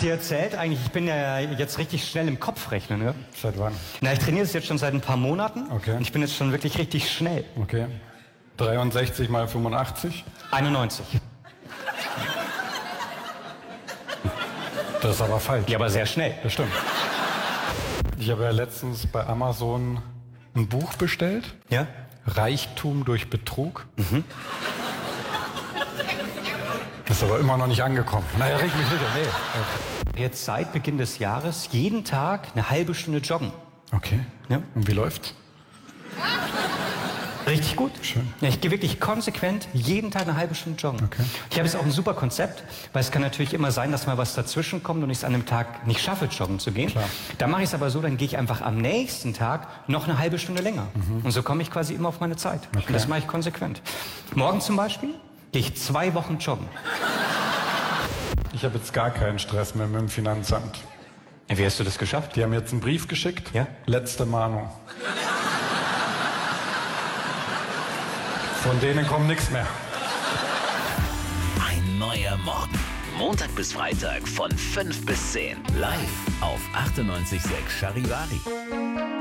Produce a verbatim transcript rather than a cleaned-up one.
dir erzählt, eigentlich, ich bin ja jetzt richtig schnell im Kopf rechnen, ne? Seit wann? Na, ich trainiere das jetzt schon seit ein paar Monaten. Okay. Und ich bin jetzt schon wirklich richtig schnell. Okay. dreiundsechzig mal fünfundachtzig? einundneunzig. Das ist aber falsch. Ja, aber sehr schnell. Das stimmt. Ich habe ja letztens bei Amazon ein Buch bestellt. Ja? Reichtum durch Betrug. Mhm. Das ist aber immer noch nicht angekommen. Naja, reg mich nicht. Nee. Jetzt seit Beginn des Jahres jeden Tag eine halbe Stunde joggen. Okay. Ja? Und wie läuft's? Richtig gut. Schön. Ja, ich gehe wirklich konsequent jeden Tag eine halbe Stunde joggen. Okay. Ich habe jetzt auch ein super Konzept, weil es kann natürlich immer sein, dass mal was dazwischen kommt und ich es an einem Tag nicht schaffe, joggen zu gehen. Klar. Da mache ich es aber so, dann gehe ich einfach am nächsten Tag noch eine halbe Stunde länger. Mhm. Und so komme ich quasi immer auf meine Zeit. Okay. Und das mache ich konsequent. Morgen zum Beispiel gehe ich zwei Wochen joggen. Ich habe jetzt gar keinen Stress mehr mit dem Finanzamt. Ja, wie hast du das geschafft? Die haben jetzt einen Brief geschickt. Ja? Letzte Mahnung. Von denen kommt nichts mehr. Ein neuer Morgen. Montag bis Freitag von fünf bis zehn. Live auf achtundneunzig Komma sechs Charivari.